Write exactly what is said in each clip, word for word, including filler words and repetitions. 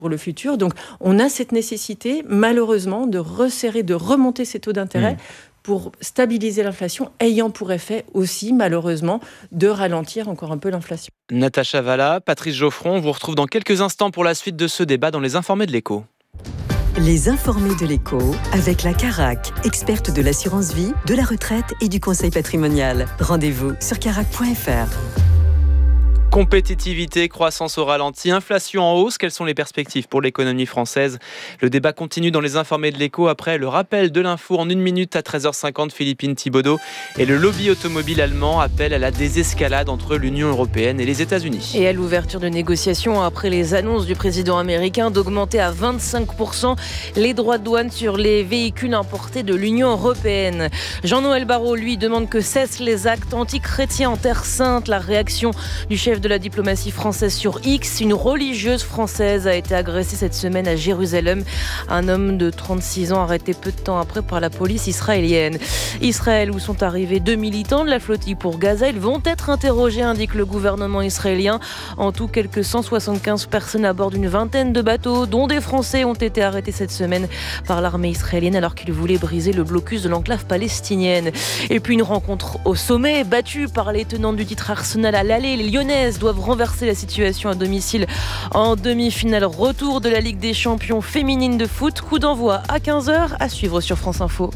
pour le futur. Donc, on a cette nécessité, malheureusement, de resserrer, de remonter ces taux d'intérêt. Mmh. pour stabiliser l'inflation, ayant pour effet aussi, malheureusement, de ralentir encore un peu l'inflation. Natacha Valla, Patrice Geoffron, on vous retrouve dans quelques instants pour la suite de ce débat dans Les Informés de l'Écho. Les Informés de l'Écho, avec la Carac, experte de l'assurance vie, de la retraite et du conseil patrimonial. Rendez-vous sur carac point f r. Compétitivité, croissance au ralenti, inflation en hausse, quelles sont les perspectives pour l'économie française ? Le débat continue dans Les Informés de l'Écho après le rappel de l'info en une minute à treize heures cinquante, Philippine Thibaudot. Et le lobby automobile allemand appelle à la désescalade entre l'Union européenne et les États-Unis. Et à l'ouverture de négociations après les annonces du président américain d'augmenter à vingt-cinq pour cent les droits de douane sur les véhicules importés de l'Union européenne. Jean-Noël Barrot, lui, demande que cessent les actes antichrétiens en Terre Sainte. La réaction du chef de la diplomatie française sur X, une religieuse française a été agressée cette semaine à Jérusalem. Un homme de trente-six ans arrêté peu de temps après par la police israélienne. Israël, où sont arrivés deux militants de la flottille pour Gaza. Ils vont être interrogés, indique le gouvernement israélien. En tout, quelques cent soixante-quinze personnes à bord d'une vingtaine de bateaux, dont des Français, ont été arrêtés cette semaine par l'armée israélienne alors qu'ils voulaient briser le blocus de l'enclave palestinienne. Et puis une rencontre au sommet, battue par les tenantes du titre Arsenal à l'aller. Les Lyonnaises doivent renverser la situation à domicile en demi-finale. Retour de la Ligue des champions féminine de foot. Coup d'envoi à quinze heures, à suivre sur France Info.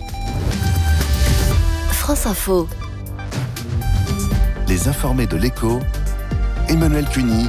France Info. Les Informés de l'Écho, Emmanuel Cuny,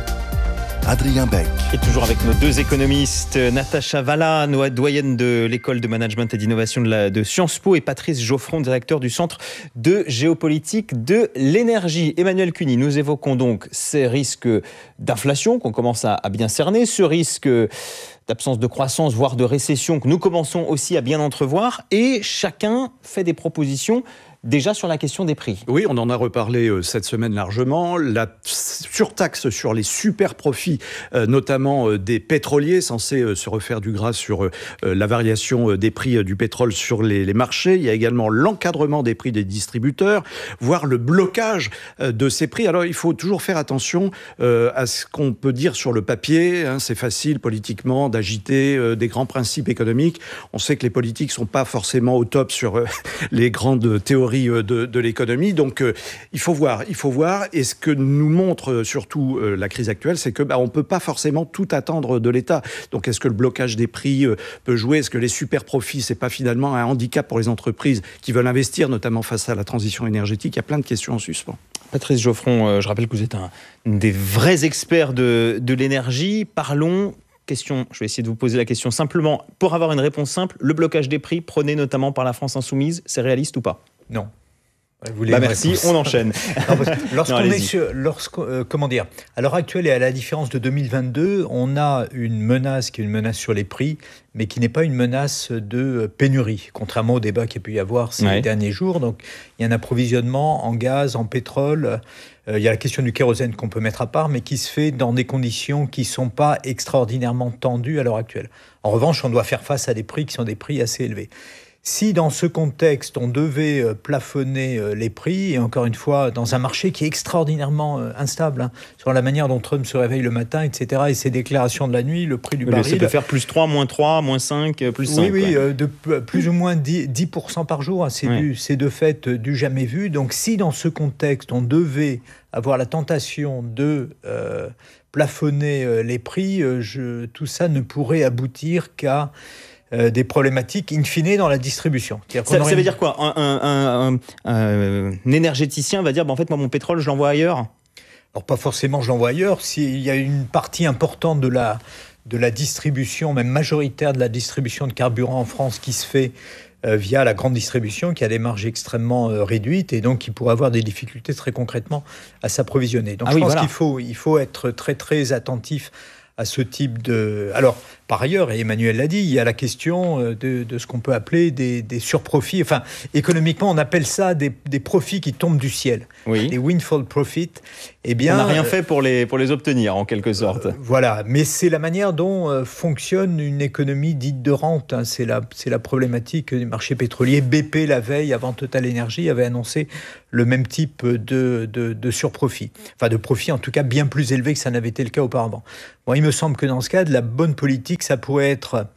Adrien Beck. Et toujours avec nos deux économistes, Natacha Valla, doyenne de l'école de management et d'innovation de, la, de Sciences Po, et Patrice Geoffron, directeur du Centre de géopolitique de l'énergie. Emmanuel Cuny, nous évoquons donc ces risques d'inflation qu'on commence à, à bien cerner, ce risque d'absence de croissance, voire de récession que nous commençons aussi à bien entrevoir, et chacun fait des propositions déjà sur la question des prix. Oui, on en a reparlé euh, cette semaine largement. La surtaxe sur les super profits, euh, notamment euh, des pétroliers, censés euh, se refaire du gras sur euh, la variation euh, des prix euh, du pétrole sur les, les marchés. Il y a également l'encadrement des prix des distributeurs, voire le blocage euh, de ces prix. Alors, il faut toujours faire attention euh, à ce qu'on peut dire sur le papier. Hein. C'est facile politiquement d'agiter euh, des grands principes économiques. On sait que les politiques sont pas forcément au top sur euh, les grandes théories De, de l'économie. Donc, euh, il faut voir, il faut voir. Et ce que nous montre euh, surtout euh, la crise actuelle, c'est que bah, on peut pas forcément tout attendre de l'État. Donc, est-ce que le blocage des prix euh, peut jouer ? Est-ce que les super profits, c'est pas finalement un handicap pour les entreprises qui veulent investir, notamment face à la transition énergétique ? Il y a plein de questions en suspens. Patrice Geoffron, euh, je rappelle que vous êtes un des vrais experts de, de l'énergie. Parlons. Question, je vais essayer de vous poser la question simplement pour avoir une réponse simple. Le blocage des prix prôné notamment par la France insoumise, c'est réaliste ou pas ? Non. Vous bah merci, réponse. On enchaîne. Non, lorsqu'on non, est sur, lorsqu'on, euh, comment dire, à l'heure actuelle et à la différence de deux mille vingt-deux, on a une menace qui est une menace sur les prix, mais qui n'est pas une menace de pénurie, contrairement au débat qu'il y a pu y avoir ces ouais. derniers jours. Donc, il y a un approvisionnement en gaz, en pétrole. Euh, il y a la question du kérosène qu'on peut mettre à part, mais qui se fait dans des conditions qui ne sont pas extraordinairement tendues à l'heure actuelle. En revanche, on doit faire face à des prix qui sont des prix assez élevés. Si dans ce contexte, on devait plafonner les prix, et encore une fois, dans un marché qui est extraordinairement instable, hein, sur la manière dont Trump se réveille le matin, et cetera, et ses déclarations de la nuit, le prix du baril... Ça peut faire plus trois, moins trois, moins cinq, plus cinq. Oui, oui, euh, de plus ou moins dix pour cent par jour. Hein, c'est, oui. du, c'est de fait du jamais vu. Donc si dans ce contexte, on devait avoir la tentation de euh, plafonner euh, les prix, euh, je, tout ça ne pourrait aboutir qu'à... Euh, des problématiques in fine dans la distribution. Ça, ça veut une... dire quoi ? un, un, un, un, un énergéticien va dire bah, en fait, moi, mon pétrole, je l'envoie ailleurs ? Alors, pas forcément, je l'envoie ailleurs. S'il y a une partie importante de la, de la distribution, même majoritaire de la distribution de carburant en France qui se fait euh, via la grande distribution, qui a des marges extrêmement euh, réduites et donc qui pourrait avoir des difficultés très concrètement à s'approvisionner. Donc, ah je oui, pense voilà. qu'il faut, il faut être très, très attentif à ce type de... Alors, par ailleurs, et Emmanuel l'a dit, il y a la question de, de ce qu'on peut appeler des, des surprofits. Enfin, économiquement, on appelle ça des, des profits qui tombent du ciel. Oui. Des windfall profits. Eh bien, on n'a rien fait pour les, pour les obtenir, en quelque sorte. Euh, voilà, mais c'est la manière dont euh, fonctionne une économie dite de rente. Hein. C'est, la, c'est la problématique du marché pétrolier. B P, la veille, avant Total Energy, avait annoncé le même type de, de, de surprofit. Enfin, de profit en tout cas bien plus élevé que ça n'avait été le cas auparavant. Bon, il me semble que dans ce cas, de la bonne politique, ça pourrait être...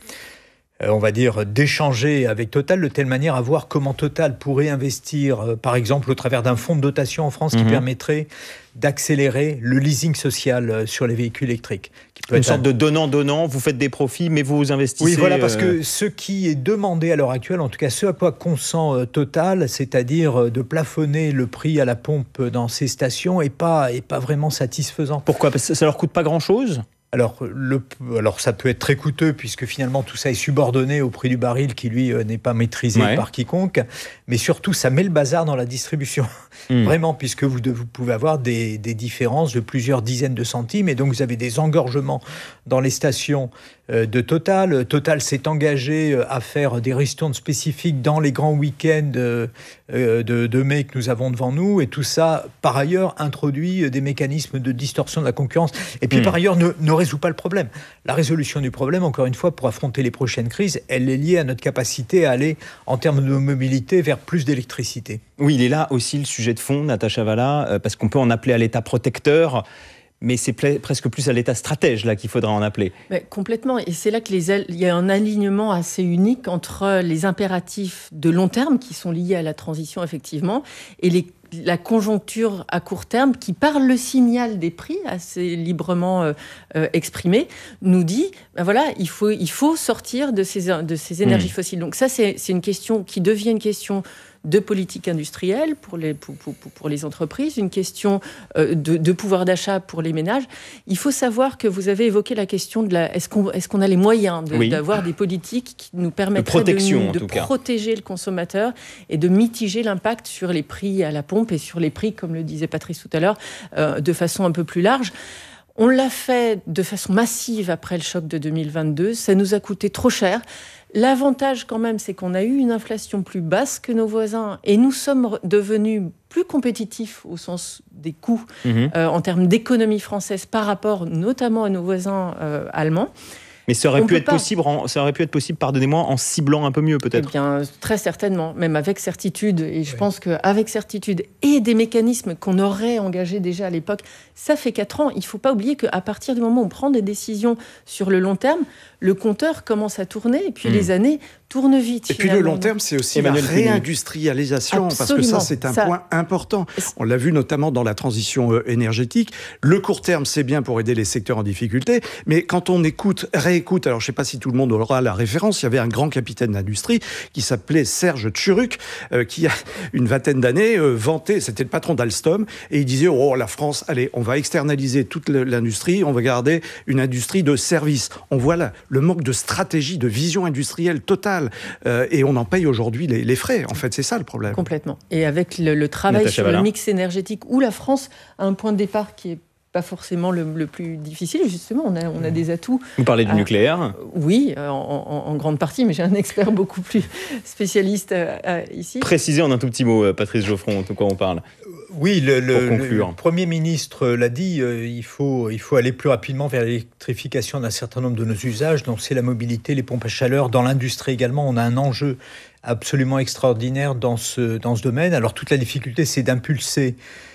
on va dire, d'échanger avec Total de telle manière à voir comment Total pourrait investir, euh, par exemple, au travers d'un fonds de dotation en France qui mmh. permettrait d'accélérer le leasing social euh, sur les véhicules électriques. Qui peut Une être sorte un... de donnant-donnant, vous faites des profits, mais vous investissez... Oui, voilà, parce euh... que ce qui est demandé à l'heure actuelle, en tout cas ce à quoi consent euh, Total, c'est-à-dire euh, de plafonner le prix à la pompe dans ces stations, n'est pas, est pas vraiment satisfaisant. Pourquoi ? Parce que ça leur coûte pas grand-chose ? Alors, le, alors, ça peut être très coûteux puisque finalement tout ça est subordonné au prix du baril qui, lui, euh, n'est pas maîtrisé ouais. par quiconque. Mais surtout, ça met le bazar dans la distribution. Mmh. Vraiment, puisque vous, de, vous pouvez avoir des, des différences de plusieurs dizaines de centimes. Et donc, vous avez des engorgements dans les stations euh, de Total. Total s'est engagé euh, à faire des ristournes spécifiques dans les grands week-ends euh, de, de mai que nous avons devant nous. Et tout ça, par ailleurs, introduit des mécanismes de distorsion de la concurrence. Et puis, mmh. par ailleurs, ne, ne résout pas le problème. La résolution du problème, encore une fois, pour affronter les prochaines crises, elle est liée à notre capacité à aller, en termes de mobilité, vers plus d'électricité. Oui, il est là aussi le sujet de fond, Natacha Valla, parce qu'on peut en appeler à l'État protecteur, mais c'est pl- presque plus à l'État stratège là qu'il faudra en appeler. Mais complètement, et c'est là qu'il y a un alignement assez unique entre les impératifs de long terme, qui sont liés à la transition, effectivement, et les la conjoncture à court terme, qui, par le signal des prix assez librement euh, euh, exprimé, nous dit, ben voilà, il faut, il faut sortir de ces, de ces énergies mmh. fossiles. Donc ça, c'est, c'est une question qui devient une question de politique industrielle pour les, pour, pour, pour les entreprises, une question euh, de, de pouvoir d'achat pour les ménages. Il faut savoir que vous avez évoqué la question de la... Est-ce qu'on, est-ce qu'on a les moyens de, oui. d'avoir des politiques qui nous permettraient de, de, de protéger le consommateur et de mitiger l'impact sur les prix à la pompe et sur les prix, comme le disait Patrice tout à l'heure, euh, de façon un peu plus large. On l'a fait de façon massive après le choc de deux mille vingt-deux. Ça nous a coûté trop cher. L'avantage quand même, c'est qu'on a eu une inflation plus basse que nos voisins et nous sommes devenus plus compétitifs au sens des coûts mmh. euh, en termes d'économie française par rapport notamment à nos voisins euh, allemands. Mais ça aurait, pu être possible, en, ça aurait pu être possible, pardonnez-moi, en ciblant un peu mieux peut-être. Eh bien, très certainement, même avec certitude. Et je oui. pense qu'avec certitude et des mécanismes qu'on aurait engagés déjà à l'époque, ça fait quatre ans. Il ne faut pas oublier qu'à partir du moment où on prend des décisions sur le long terme, le compteur commence à tourner et puis mmh. les années tournent vite. Et finalement. Puis le long terme, c'est aussi Emmanuel la réindustrialisation, Absolument. parce que ça, c'est un ça... point important. On l'a vu notamment dans la transition euh, énergétique. Le court terme, c'est bien pour aider les secteurs en difficulté, mais quand on écoute, réécoute, alors je ne sais pas si tout le monde aura la référence, il y avait un grand capitaine d'industrie qui s'appelait Serge Tchuruk, euh, qui a une vingtaine d'années euh, vanté, c'était le patron d'Alstom, et il disait, oh la France, allez, on va externaliser toute l'industrie, on va garder une industrie de service. On voit là le manque de stratégie, de vision industrielle totale. Euh, et on en paye aujourd'hui les, les frais. En fait, c'est ça le problème. Complètement. Et avec le, le travail Natacha sur Valla. Le mix énergétique, où la France a un point de départ qui est pas forcément le, le plus difficile. Justement, on a, on a des atouts. Vous parlez du à, nucléaire ? Oui, en, en, en grande partie, mais j'ai un expert beaucoup plus spécialiste euh, ici. Précisez en un tout petit mot, Patrice Geoffron, de quoi on parle. Oui, le, le, le Premier ministre l'a dit, euh, il, faut, il faut aller plus rapidement vers l'électrification d'un certain nombre de nos usages. Donc c'est la mobilité, les pompes à chaleur. Dans l'industrie également, on a un enjeu absolument extraordinaire dans ce, dans ce domaine. Alors toute la difficulté, c'est d'impulser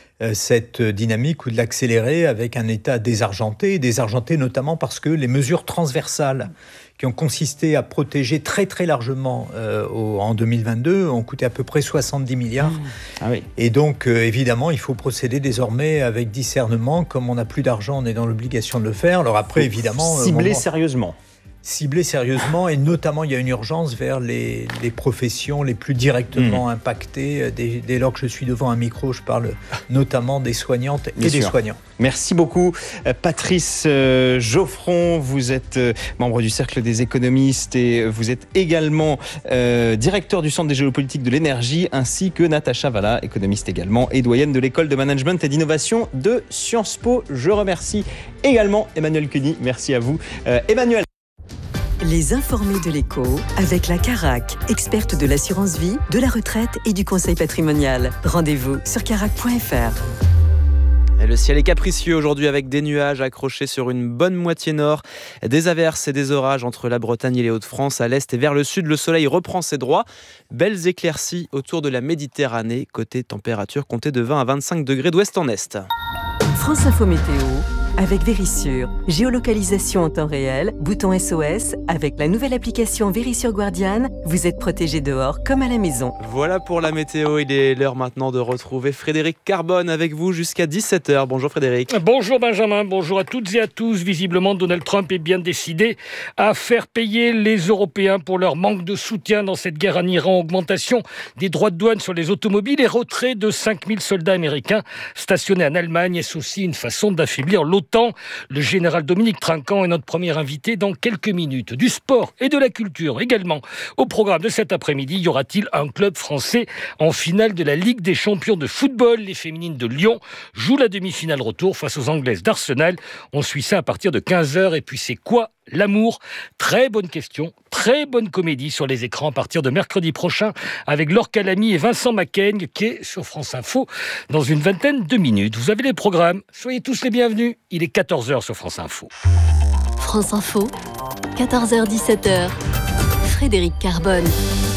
cette dynamique ou de l'accélérer avec un État désargenté, désargenté notamment parce que les mesures transversales qui ont consisté à protéger très très largement euh, au, en deux mille vingt-deux ont coûté à peu près soixante-dix milliards. Mmh. Ah oui. Et donc euh, évidemment il faut procéder désormais avec discernement. Comme on n'a plus d'argent, on est dans l'obligation de le faire. Alors après évidemment... Cibler moment... sérieusement. Cibler sérieusement, et notamment il y a une urgence vers les, les professions les plus directement mmh. impactées. Dès, dès lors que je suis devant un micro, je parle notamment des soignantes Bien et sûr. Des soignants. Merci beaucoup Patrice euh, Geoffron, vous êtes euh, membre du Cercle des économistes et vous êtes également euh, directeur du Centre des géopolitiques de l'énergie, ainsi que Natacha Valla, économiste également et doyenne de l'école de management et d'innovation de Sciences Po. Je remercie également Emmanuel Cuny, merci à vous euh, Emmanuel. Les informés de l'écho avec la Carac, experte de l'assurance vie, de la retraite et du conseil patrimonial. Rendez-vous sur carac point f r. Et le ciel est capricieux aujourd'hui avec des nuages accrochés sur une bonne moitié nord, des averses et des orages entre la Bretagne et les Hauts-de-France. À l'est et vers le sud, le soleil reprend ses droits. Belles éclaircies autour de la Méditerranée. Côté température, comptez de vingt à vingt-cinq degrés d'ouest en est. France Info Météo avec Vérissure. Géolocalisation en temps réel, bouton S O S. Avec la nouvelle application Vérissure Guardian, vous êtes protégé dehors comme à la maison. Voilà pour la météo. Il est l'heure maintenant de retrouver Frédéric Carbone avec vous jusqu'à dix-sept heures. Bonjour Frédéric. Bonjour Benjamin, bonjour à toutes et à tous. Visiblement, Donald Trump est bien décidé à faire payer les Européens pour leur manque de soutien dans cette guerre en Iran. Augmentation des droits de douane sur les automobiles et retrait de cinq mille soldats américains stationnés en Allemagne. Est-ce aussi une façon d'affaiblir l'OTAN? Le général Dominique Trinquant est notre premier invité dans quelques minutes. Du sport et de la culture également. Au programme de cet après-midi, y aura-t-il un club français en finale de la Ligue des champions de football? Les féminines de Lyon jouent la demi-finale retour face aux Anglaises d'Arsenal. On suit ça à partir de quinze heures. Et puis c'est quoi l'amour? Très bonne question, très bonne comédie sur les écrans à partir de mercredi prochain avec Laure Calamy et Vincent Macaigne qui est sur France Info dans une vingtaine de minutes. Vous avez les programmes, soyez tous les bienvenus. Il est quatorze heures sur France Info. France Info, quatorze heures dix-sept heures. Frédéric Carbone.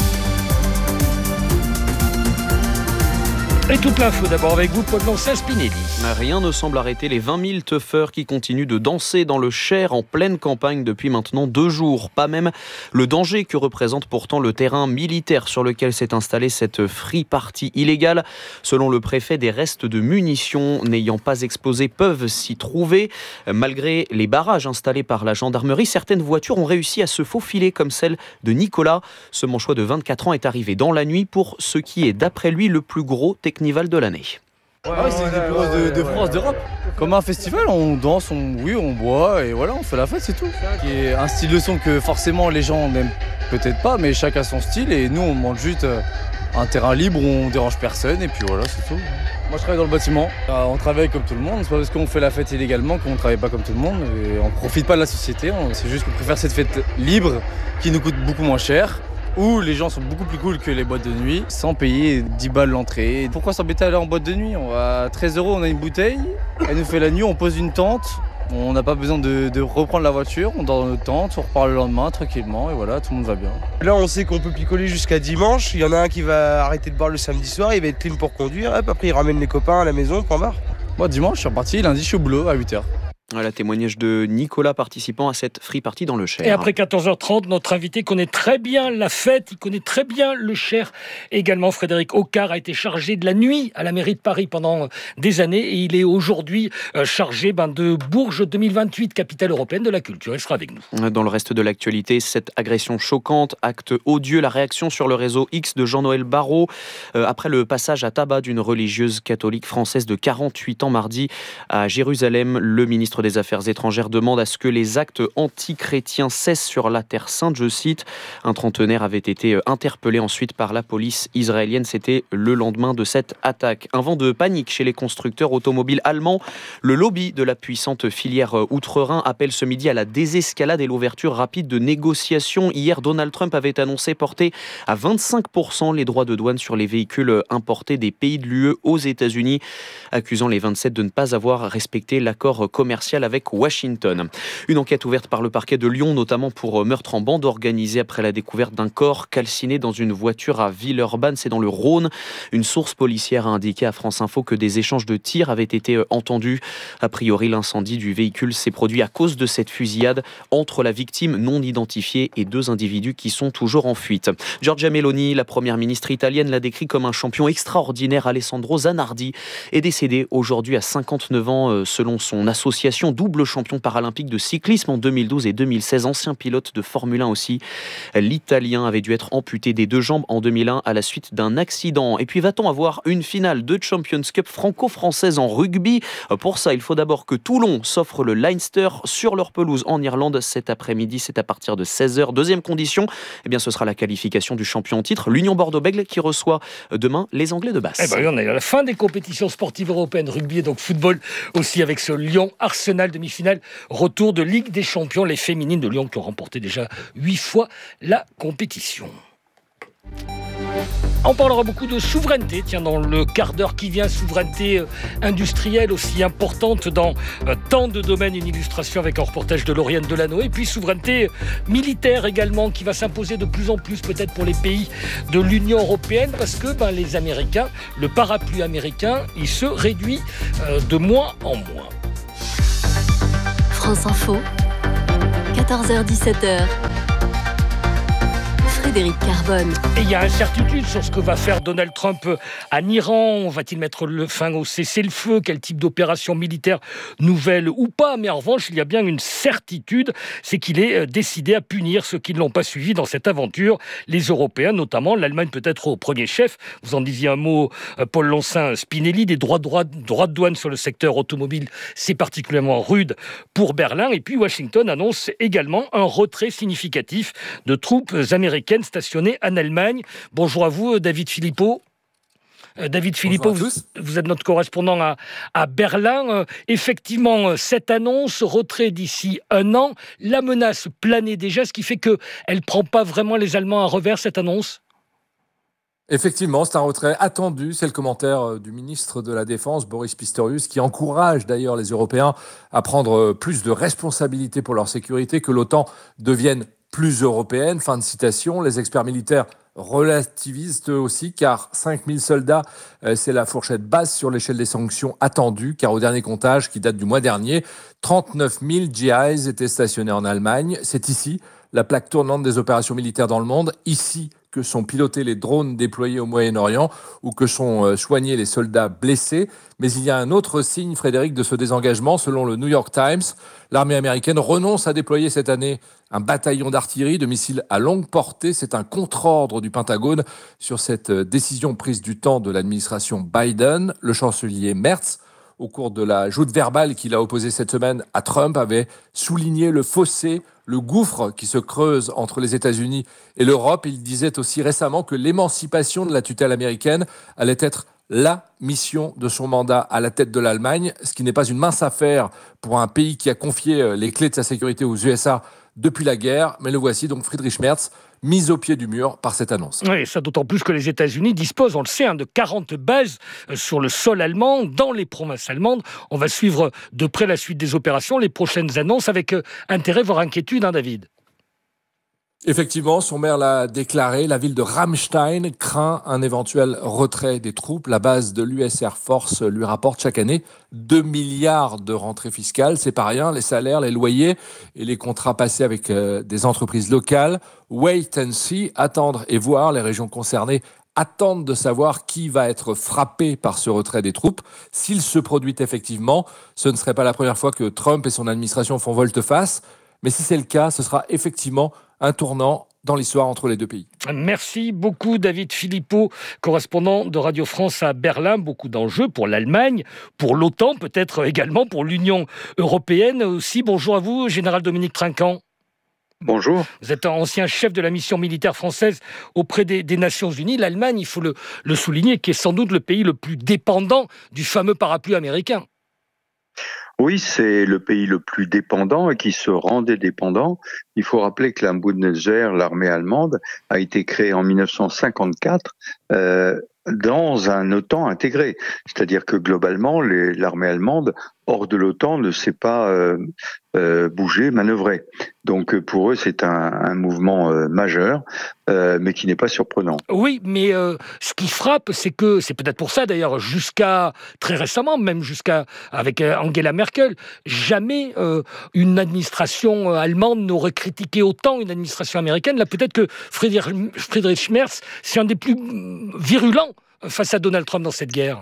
Et toute l'info d'abord avec vous, Paul Spinelli. Rien ne semble arrêter les vingt mille teufeurs qui continuent de danser dans le Cher en pleine campagne depuis maintenant deux jours. Pas même le danger que représente pourtant le terrain militaire sur lequel s'est installée cette free party illégale. Selon le préfet, des restes de munitions n'ayant pas explosé peuvent s'y trouver. Malgré les barrages installés par la gendarmerie, certaines voitures ont réussi à se faufiler comme celle de Nicolas. Ce manchois de vingt-quatre ans est arrivé dans la nuit pour ce qui est d'après lui le plus gros technical de l'année. Ouais, ouais, c'est une des plus grosses de, de France, d'Europe. Comme un festival, on danse, on, oui, on boit et voilà, on fait la fête, c'est tout. Qui est un style de son que forcément les gens n'aiment peut-être pas, mais chacun son style et nous on demande juste un terrain libre où on dérange personne et puis voilà, c'est tout. Moi je travaille dans le bâtiment, on travaille comme tout le monde, c'est pas parce qu'on fait la fête illégalement qu'on travaille pas comme tout le monde et on profite pas de la société, c'est juste qu'on préfère cette fête libre qui nous coûte beaucoup moins cher. Où les gens sont beaucoup plus cool que les boîtes de nuit, sans payer dix balles l'entrée. Pourquoi s'embêter à aller en boîte de nuit? On va à treize euros, on a une bouteille, elle nous fait la nuit, on pose une tente, on n'a pas besoin de, de reprendre la voiture, on dort dans notre tente, on repart le lendemain tranquillement et voilà, tout le monde va bien. Là on sait qu'on peut picoler jusqu'à dimanche, il y en a un qui va arrêter de boire le samedi soir, il va être clean pour conduire, hop, après il ramène les copains à la maison, point barre. Moi dimanche je suis reparti, lundi je suis au boulot à huit heures. Voilà, témoignage de Nicolas participant à cette free party dans le Cher. Et après quatorze heures trente, notre invité connaît très bien la fête, il connaît très bien le Cher. Également, Frédéric Ocard a été chargé de la nuit à la mairie de Paris pendant des années et il est aujourd'hui chargé ben, de Bourges deux mille vingt-huit, capitale européenne de la culture. Il sera avec nous. Dans le reste de l'actualité, cette agression choquante, acte odieux, la réaction sur le réseau X de Jean-Noël Barrot euh, après le passage à tabac d'une religieuse catholique française de quarante-huit ans mardi à Jérusalem. Le ministre des Affaires étrangères demande à ce que les actes anti-chrétiens cessent sur la Terre Sainte, je cite. Un trentenaire avait été interpellé ensuite par la police israélienne. C'était le lendemain de cette attaque. Un vent de panique chez les constructeurs automobiles allemands. Le lobby de la puissante filière outre-Rhin appelle ce midi à la désescalade et l'ouverture rapide de négociations. Hier, Donald Trump avait annoncé porter à vingt-cinq pour cent les droits de douane sur les véhicules importés des pays de l'U E aux États-Unis, accusant les vingt-sept de ne pas avoir respecté l'accord commercial avec Washington. Une enquête ouverte par le parquet de Lyon, notamment pour meurtre en bande organisé après la découverte d'un corps calciné dans une voiture à Villeurbanne, c'est dans le Rhône. Une source policière a indiqué à France Info que des échanges de tirs avaient été entendus. A priori, l'incendie du véhicule s'est produit à cause de cette fusillade entre la victime non identifiée et deux individus qui sont toujours en fuite. Giorgia Meloni, la première ministre italienne, l'a décrit comme un champion extraordinaire. Alessandro Zanardi est décédé aujourd'hui à cinquante-neuf ans selon son association. Double champion paralympique de cyclisme en deux mille douze et deux mille seize, ancien pilote de Formule un aussi. L'Italien avait dû être amputé des deux jambes en deux mille un à la suite d'un accident. Et puis va-t-on avoir une finale de Champions Cup franco-française en rugby? Pour ça, il faut d'abord que Toulon s'offre le Leinster sur leur pelouse en Irlande cet après-midi. C'est à partir de seize heures. Deuxième condition, eh bien, ce sera la qualification du champion en titre, l'Union Bordeaux-Bègles, qui reçoit demain les Anglais de Basse. Eh ben, on est à la fin des compétitions sportives européennes, rugby et donc football aussi avec ce Lyon Arsenal demi-finale, retour de Ligue des Champions, les féminines de Lyon qui ont remporté déjà huit fois la compétition. On parlera beaucoup de souveraineté, tiens, dans le quart d'heure qui vient, souveraineté industrielle aussi importante dans euh, tant de domaines, une illustration avec un reportage de Lauriane Delano, et puis souveraineté militaire également qui va s'imposer de plus en plus peut-être pour les pays de l'Union européenne parce que ben, les Américains, le parapluie américain, il se réduit euh, de moins en moins. France Info, quatorze heures dix-sept heures. Frédéric Carbone. Et il y a incertitude sur ce que va faire Donald Trump en Iran. Va-t-il mettre le fin au cessez-le-feu? Quel type d'opération militaire nouvelle ou pas? Mais en revanche, il y a bien une certitude, c'est qu'il est décidé à punir ceux qui ne l'ont pas suivi dans cette aventure. Les Européens, notamment l'Allemagne peut-être au premier chef. Vous en disiez un mot, Paul Loncin, Spinelli, des droits de, droits, droits de douane sur le secteur automobile, c'est particulièrement rude pour Berlin. Et puis Washington annonce également un retrait significatif de troupes américaines stationnées en Allemagne. Bonjour à vous, David Philippot. David Philippot, vous, vous êtes notre correspondant à, à Berlin. Euh, effectivement, cette annonce, retrait d'ici un an, la menace planait déjà, ce qui fait qu'elle ne prend pas vraiment les Allemands à revers, cette annonce? Effectivement, c'est un retrait attendu. C'est le commentaire du ministre de la Défense, Boris Pistorius, qui encourage d'ailleurs les Européens à prendre plus de responsabilités pour leur sécurité, que l'OTAN devienne plus européenne. Fin de citation. Les experts militaires relativisent eux aussi, car cinq mille soldats, euh, c'est la fourchette basse sur l'échelle des sanctions attendues, car au dernier comptage, qui date du mois dernier, trente-neuf mille G Is étaient stationnés en Allemagne. C'est ici la plaque tournante des opérations militaires dans le monde, ici que sont pilotés les drones déployés au Moyen-Orient ou que sont euh, soignés les soldats blessés. Mais il y a un autre signe, Frédéric, de ce désengagement. Selon le New York Times, l'armée américaine renonce à déployer cette année un bataillon d'artillerie de missiles à longue portée. C'est un contre-ordre du Pentagone sur cette décision prise du temps de l'administration Biden. Le chancelier Merz, au cours de la joute verbale qu'il a opposée cette semaine à Trump, avait souligné le fossé, le gouffre qui se creuse entre les États-Unis et l'Europe. Il disait aussi récemment que l'émancipation de la tutelle américaine allait être la mission de son mandat à la tête de l'Allemagne, ce qui n'est pas une mince affaire pour un pays qui a confié les clés de sa sécurité aux U S A depuis la guerre. Mais le voici donc, Friedrich Merz, mis au pied du mur par cette annonce. Oui, ça d'autant plus que les États-Unis disposent, on le sait, hein, de quarante bases sur le sol allemand, dans les provinces allemandes. On va suivre de près la suite des opérations, les prochaines annonces, avec intérêt, voire inquiétude, hein, David. Effectivement, son maire l'a déclaré, la ville de Ramstein craint un éventuel retrait des troupes. La base de l'U S Air Force lui rapporte chaque année deux milliards de rentrées fiscales. C'est pas rien, les salaires, les loyers et les contrats passés avec euh, des entreprises locales. Wait and see, attendre et voir. Les régions concernées attendent de savoir qui va être frappé par ce retrait des troupes. S'il se produit effectivement, ce ne serait pas la première fois que Trump et son administration font volte-face. Mais si c'est le cas, ce sera effectivement un tournant dans l'histoire entre les deux pays. Merci beaucoup David Philippot, correspondant de Radio France à Berlin. Beaucoup d'enjeux pour l'Allemagne, pour l'OTAN, peut-être également pour l'Union européenne aussi. Bonjour à vous, Général Dominique Trinquant. Bonjour. Vous êtes ancien chef de la mission militaire française auprès des, des Nations Unies. L'Allemagne, il faut le, le souligner, qui est sans doute le pays le plus dépendant du fameux parapluie américain. Oui, c'est le pays le plus dépendant et qui se rendait dépendant. Il faut rappeler que la Bundeswehr, l'armée allemande, a été créée en dix-neuf cent cinquante-quatre euh, dans un OTAN intégré. C'est-à-dire que globalement, les, l'armée allemande, hors de l'OTAN, ne s'est pas euh, euh, bougée, manœuvrée. Donc pour eux, c'est un, un mouvement euh, majeur, euh, mais qui n'est pas surprenant. Oui, mais euh, ce qui frappe, c'est que, c'est peut-être pour ça d'ailleurs, jusqu'à très récemment, même jusqu'à avec Angela Merkel, jamais euh, une administration allemande n'aurait critiqué autant une administration américaine. Là, peut-être que Friedrich, Friedrich Merz, c'est un des plus virulents face à Donald Trump dans cette guerre.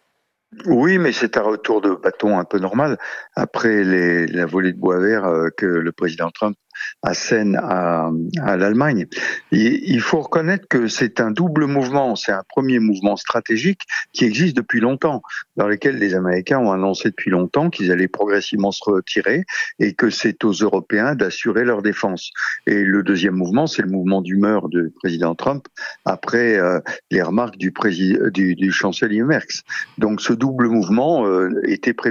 Oui, mais c'est un retour de bâton un peu normal après les, la volée de bois vert euh, que le président Trump assène à, à l'Allemagne. Et il faut reconnaître que c'est un double mouvement. C'est un premier mouvement stratégique qui existe depuis longtemps, dans lequel les Américains ont annoncé depuis longtemps qu'ils allaient progressivement se retirer et que c'est aux Européens d'assurer leur défense. Et le deuxième mouvement, c'est le mouvement d'humeur du président Trump après euh, les remarques du, prési- du, du chancelier Merz. Donc ce double mouvement euh, était prévisible.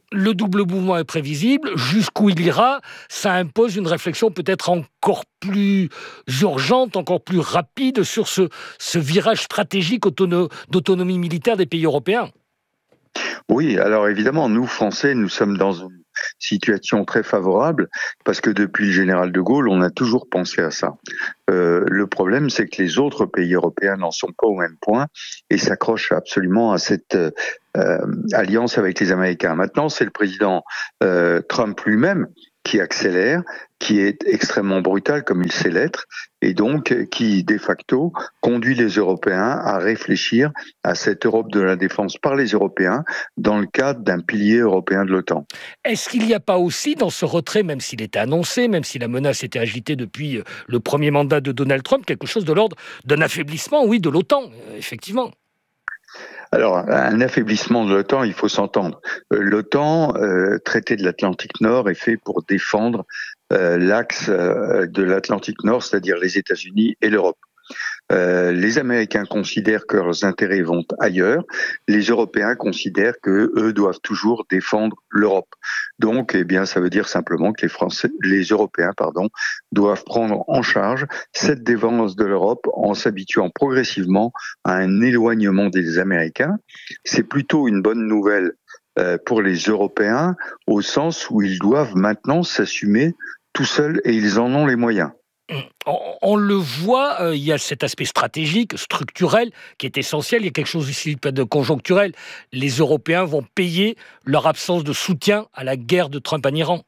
Le double mouvement est prévisible. Jusqu'où il ira, ça impose une réflexion peut-être encore plus urgente, encore plus rapide sur ce, ce virage stratégique autono- d'autonomie militaire des pays européens. Oui, alors évidemment, nous, Français, nous sommes dans une situation très favorable parce que depuis le général de Gaulle, on a toujours pensé à ça. Euh, le problème, c'est que les autres pays européens n'en sont pas au même point et s'accrochent absolument à cette euh, alliance avec les Américains. Maintenant, c'est le président euh, Trump lui-même qui accélère, qui est extrêmement brutal comme il sait l'être, et donc qui, de facto, conduit les Européens à réfléchir à cette Europe de la défense par les Européens dans le cadre d'un pilier européen de l'OTAN. Est-ce qu'il n'y a pas aussi dans ce retrait, même s'il était annoncé, même si la menace était agitée depuis le premier mandat de Donald Trump, quelque chose de l'ordre d'un affaiblissement, oui, de l'OTAN, effectivement? Alors, un affaiblissement de l'OTAN, il faut s'entendre. L'OTAN, euh, traité de l'Atlantique Nord, est fait pour défendre euh, l'axe euh, de l'Atlantique Nord, c'est-à-dire les États-Unis et l'Europe. Euh, les Américains considèrent que leurs intérêts vont ailleurs. Les Européens considèrent que eux doivent toujours défendre l'Europe. Donc, eh bien, ça veut dire simplement que les Français, les Européens, pardon, doivent prendre en charge cette défense de l'Europe en s'habituant progressivement à un éloignement des Américains. C'est plutôt une bonne nouvelle euh, pour les Européens au sens où ils doivent maintenant s'assumer tout seuls et ils en ont les moyens. On, on le voit, euh, il y a cet aspect stratégique, structurel, qui est essentiel. Il y a quelque chose ici de conjoncturel. Les Européens vont payer leur absence de soutien à la guerre de Trump en Iran.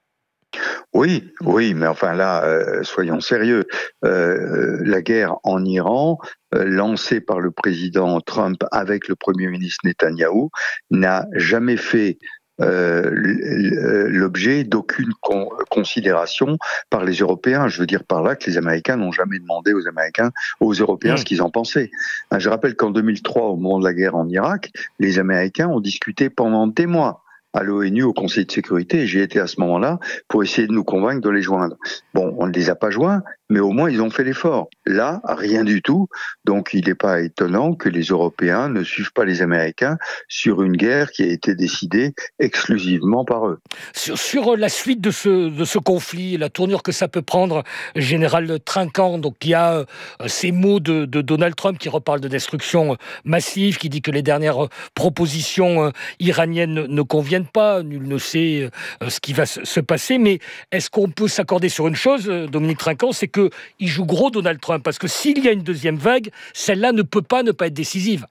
Oui, oui, mais enfin là, euh, soyons sérieux. Euh, la guerre en Iran, euh, lancée par le président Trump avec le Premier ministre Netanyahou, n'a jamais fait Euh, l'objet d'aucune con- considération par les Européens. Je veux dire par là que les Américains n'ont jamais demandé aux Américains, aux Européens, mmh. ce qu'ils en pensaient. Je rappelle qu'en deux mille trois, au moment de la guerre en Irak, les Américains ont discuté pendant des mois à l'ONU, au Conseil de sécurité, et j'y étais à ce moment-là, pour essayer de nous convaincre de les joindre. Bon, on ne les a pas joints, mais au moins ils ont fait l'effort. Là, rien du tout, donc il n'est pas étonnant que les Européens ne suivent pas les Américains sur une guerre qui a été décidée exclusivement par eux. Sur, sur la suite de ce, de ce conflit, la tournure que ça peut prendre, Général Trinquant, donc il y a euh, ces mots de, de Donald Trump qui reparle de destruction massive, qui dit que les dernières propositions euh, iraniennes ne, ne conviennent pas, nul ne sait euh, ce qui va se, se passer, mais est-ce qu'on peut s'accorder sur une chose, euh, Dominique Trinquant, c'est qu'il joue gros Donald Trump, parce que s'il y a une deuxième vague, celle-là ne peut pas ne pas être décisive.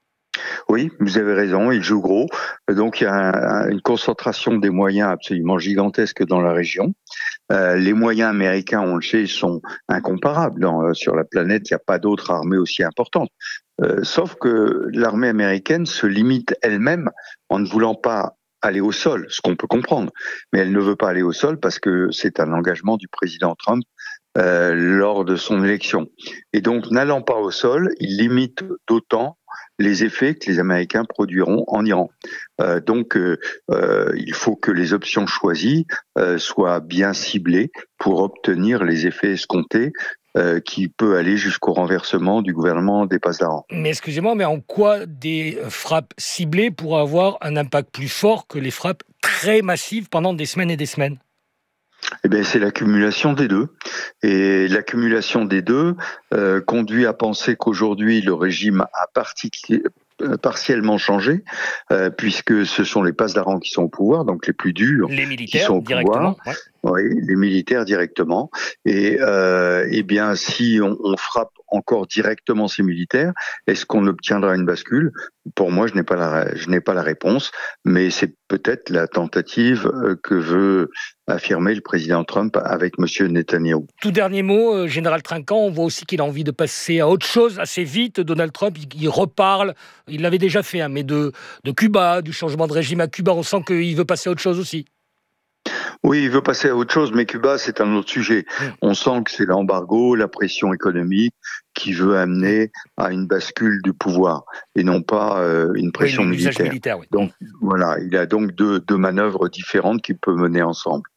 Oui, vous avez raison, il joue gros. Donc il y a un, une concentration des moyens absolument gigantesque dans la région. Euh, les moyens américains, on le sait, sont incomparables. Dans, sur la planète, il n'y a pas d'autre armée aussi importante. Euh, sauf que l'armée américaine se limite elle-même en ne voulant pas aller au sol, ce qu'on peut comprendre. Mais elle ne veut pas aller au sol parce que c'est un engagement du président Trump euh, lors de son élection. Et donc, n'allant pas au sol, il limite d'autant les effets que les Américains produiront en Iran. Euh, donc, euh, euh, il faut que les options choisies euh, soient bien ciblées pour obtenir les effets escomptés, euh, qui peut aller jusqu'au renversement du gouvernement des Pasdaran. Mais excusez-moi, mais en quoi des frappes ciblées pourraient avoir un impact plus fort que les frappes très massives pendant des semaines et des semaines ? Eh bien, c'est l'accumulation des deux. Et l'accumulation des deux euh, conduit à penser qu'aujourd'hui, le régime a particulièrement partiellement changé, euh, puisque ce sont les Pasdaran qui sont au pouvoir, donc les plus durs, les militaires, qui sont au directement, pouvoir. Ouais. Oui, les militaires directement. Et euh, eh bien, si on, on frappe encore directement ces militaires, est-ce qu'on obtiendra une bascule ? Pour moi, je n'ai pas la, je n'ai pas la réponse, mais c'est peut-être la tentative que veut affirmer le président Trump avec M. Netanyahou. Tout dernier mot, euh, Général Trinquant, on voit aussi qu'il a envie de passer à autre chose assez vite. Donald Trump, il, il reparle, il l'avait déjà fait, hein, mais de, de Cuba, du changement de régime à Cuba, on sent qu'il veut passer à autre chose aussi. Oui, il veut passer à autre chose, mais Cuba, c'est un autre sujet. Mmh. On sent que c'est l'embargo, la pression économique qui veut amener à une bascule du pouvoir et non pas euh, une pression oui, militaire. militaire oui. Donc voilà, il y a donc deux, deux manœuvres différentes qu'il peut mener ensemble.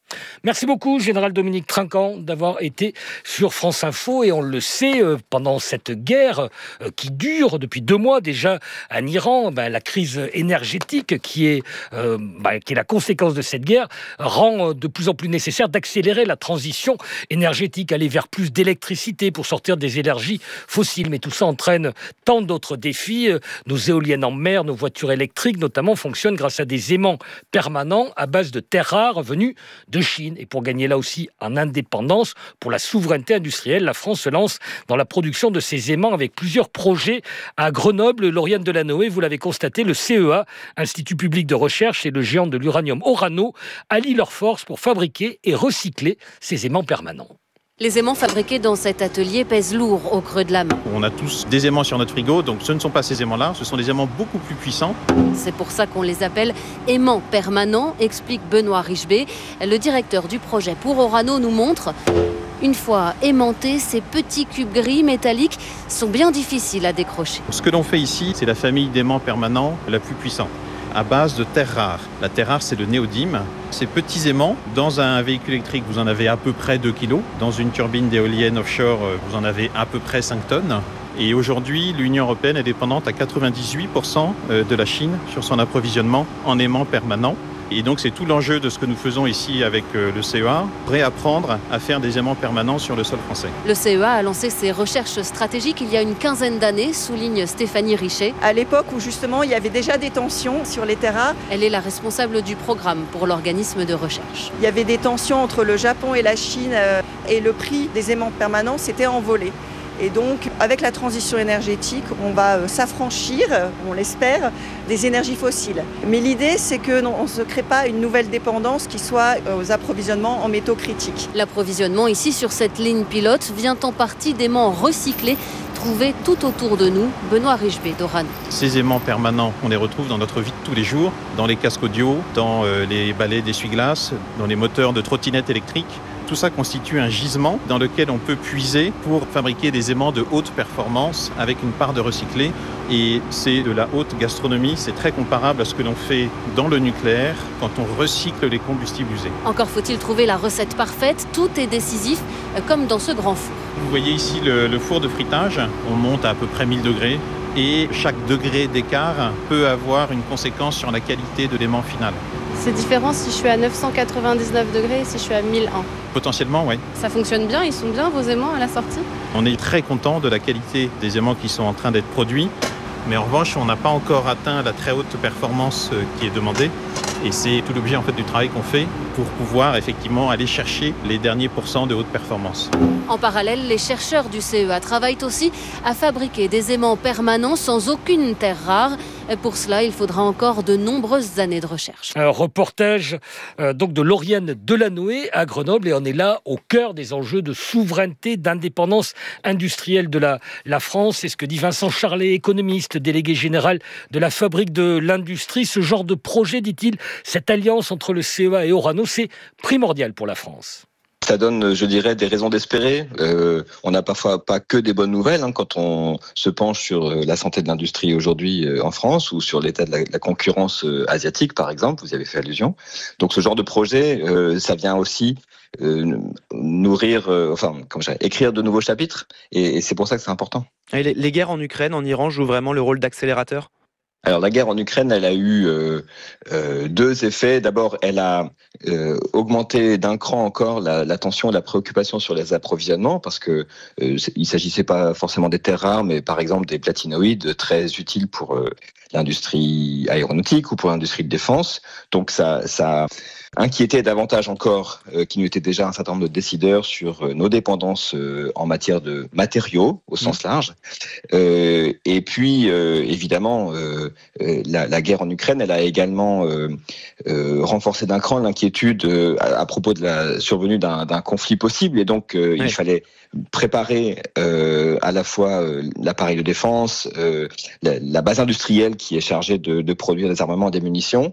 Merci beaucoup, Général Dominique Trinquant, d'avoir été sur France Info. Et on le sait, pendant cette guerre qui dure depuis deux mois déjà en Iran, ben, la crise énergétique qui est, euh, ben, qui est la conséquence de cette guerre rend de plus en plus nécessaire d'accélérer la transition énergétique, aller vers plus d'électricité pour sortir des énergies fossiles. Mais tout ça entraîne tant d'autres défis. Nos éoliennes en mer, nos voitures électriques notamment fonctionnent grâce à des aimants permanents à base de terres rares venues de Chine. Et pour gagner là aussi en indépendance, pour la souveraineté industrielle, la France se lance dans la production de ces aimants avec plusieurs projets à Grenoble. Lauriane Delanoë, vous l'avez constaté, le C E A, Institut public de recherche, et le géant de l'uranium Orano allient leurs forces pour fabriquer et recycler ces aimants permanents. Les aimants fabriqués dans cet atelier pèsent lourd au creux de la main. On a tous des aimants sur notre frigo, donc ce ne sont pas ces aimants-là, ce sont des aimants beaucoup plus puissants. C'est pour ça qu'on les appelle aimants permanents, explique Benoît Richebé. Le directeur du projet pour Orano nous montre. Une fois aimantés, ces petits cubes gris métalliques sont bien difficiles à décrocher. Ce que l'on fait ici, c'est la famille d'aimants permanents la plus puissante, à base de terres rares. La terre rare, c'est le néodyme. Ces petits aimants, dans un véhicule électrique, vous en avez à peu près deux kilos. Dans une turbine d'éolienne offshore, vous en avez à peu près cinq tonnes. Et aujourd'hui, l'Union européenne est dépendante à quatre-vingt-dix-huit pour cent de la Chine sur son approvisionnement en aimants permanents. Et donc, c'est tout l'enjeu de ce que nous faisons ici avec le C E A, réapprendre à faire des aimants permanents sur le sol français. Le C E A a lancé ses recherches stratégiques il y a une quinzaine d'années, souligne Stéphanie Richet. À l'époque où justement il y avait déjà des tensions sur les terres rares. Elle est la responsable du programme pour l'organisme de recherche. Il y avait des tensions entre le Japon et la Chine et le prix des aimants permanents s'était envolé. Et donc, avec la transition énergétique, on va s'affranchir, on l'espère, des énergies fossiles. Mais l'idée, c'est qu'on ne se crée pas une nouvelle dépendance qui soit aux approvisionnements en métaux critiques. L'approvisionnement ici, sur cette ligne pilote, vient en partie d'aimants recyclés trouvés tout autour de nous. Benoît Richebé d'Orano. Ces aimants permanents, on les retrouve dans notre vie de tous les jours, dans les casques audio, dans les balais d'essuie-glace, dans les moteurs de trottinettes électriques. Tout ça constitue un gisement dans lequel on peut puiser pour fabriquer des aimants de haute performance avec une part de recyclé. Et c'est de la haute gastronomie, c'est très comparable à ce que l'on fait dans le nucléaire quand on recycle les combustibles usés. Encore faut-il trouver la recette parfaite, tout est décisif, comme dans ce grand four. Vous voyez ici le, le four de fritage, on monte à à peu près mille degrés. Et chaque degré d'écart peut avoir une conséquence sur la qualité de l'aimant final. C'est différent si je suis à neuf cent quatre-vingt-dix-neuf degrés et si je suis à mille un. Potentiellement, oui. Ça fonctionne bien, ils sont bien vos aimants à la sortie? On est très content de la qualité des aimants qui sont en train d'être produits. Mais en revanche, on n'a pas encore atteint la très haute performance qui est demandée. Et c'est tout l'objet en fait, du travail qu'on fait pour pouvoir effectivement aller chercher les derniers pourcents de haute performance. En parallèle, les chercheurs du C E A travaillent aussi à fabriquer des aimants permanents sans aucune terre rare. Pour cela, il faudra encore de nombreuses années de recherche. Un reportage euh, donc de Lauriane Delanoë à Grenoble, et on est là au cœur des enjeux de souveraineté, d'indépendance industrielle de la, la France. C'est ce que dit Vincent Charlet, économiste, délégué général de la Fabrique de l'Industrie. Ce genre de projet, dit-il, cette alliance entre le C E A et Orano, c'est primordial pour la France. Ça donne, je dirais, des raisons d'espérer. Euh, on n'a parfois pas que des bonnes nouvelles hein, quand on se penche sur la santé de l'industrie aujourd'hui euh, en France ou sur l'état de la, la concurrence euh, asiatique, par exemple. Vous y avez fait allusion. Donc, ce genre de projet, euh, ça vient aussi euh, nourrir, euh, enfin, comment je dirais, écrire de nouveaux chapitres. Et, et c'est pour ça que c'est important. Et les, les guerres en Ukraine, en Iran, jouent vraiment le rôle d'accélérateur ? Alors la guerre en Ukraine, elle a eu euh, euh, deux effets. D'abord, elle a euh, augmenté d'un cran encore la, la tension et la préoccupation sur les approvisionnements, parce que euh, il s'agissait pas forcément des terres rares, mais par exemple des platinoïdes très utiles pour euh, l'industrie aéronautique ou pour l'industrie de défense. Donc ça, ça inquiétait davantage encore euh, qu'il n'y était déjà un certain nombre de décideurs sur euh, nos dépendances euh, en matière de matériaux au sens mmh. large. Euh, et puis euh, évidemment. Euh, La, la guerre en Ukraine, elle a également euh, euh, renforcé d'un cran l'inquiétude euh, à, à propos de la survenue d'un, d'un conflit possible. Et donc, euh, oui. il fallait préparer euh, à la fois euh, l'appareil de défense, euh, la, la base industrielle qui est chargée de, de produire des armements et des munitions.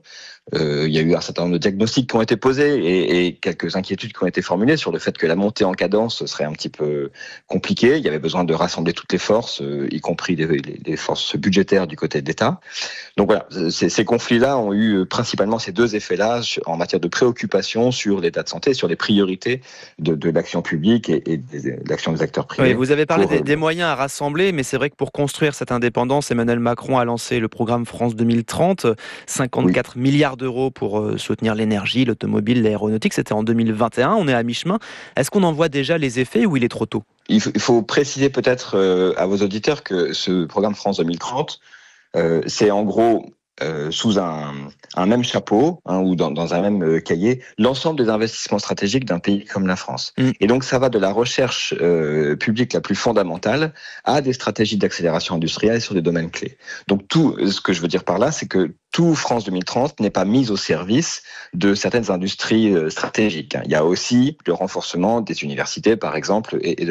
euh, il y a eu un certain nombre de diagnostics qui ont été posés et, et quelques inquiétudes qui ont été formulées sur le fait que la montée en cadence serait un petit peu compliquée. Il y avait besoin de rassembler toutes les forces, euh, y compris les, les, les forces budgétaires du côté de l'État. Donc voilà, ces, ces conflits-là ont eu principalement ces deux effets-là en matière de préoccupation sur l'état de santé, sur les priorités de, de l'action publique et, et de l'action des acteurs privés. Oui, vous avez parlé pour, des, des moyens à rassembler, mais c'est vrai que pour construire cette indépendance, Emmanuel Macron a lancé le programme France deux mille trente, cinquante-quatre oui. milliards d'euros pour euh, soutenir l'énergie, l'automobile, l'aéronautique. C'était en deux mille vingt et un, on est à mi-chemin. Est-ce qu'on en voit déjà les effets ou il est trop tôt ? Il faut, il faut préciser peut-être euh, à vos auditeurs que ce programme France deux mille trente, euh, c'est en gros... Euh, sous un, un même chapeau hein, ou dans, dans un même euh, cahier, l'ensemble des investissements stratégiques d'un pays comme la France. Mmh. Et donc ça va de la recherche euh, publique la plus fondamentale à des stratégies d'accélération industrielle sur des domaines clés. Donc tout ce que je veux dire par là, c'est que tout France deux mille trente n'est pas mis au service de certaines industries stratégiques. Il y a aussi le renforcement des universités, par exemple, et de